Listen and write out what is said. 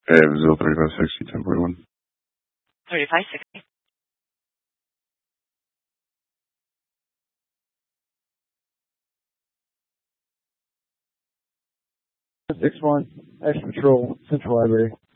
Brazil 3560, 1041. 3560. 6-1, Extra Patrol, Central Library.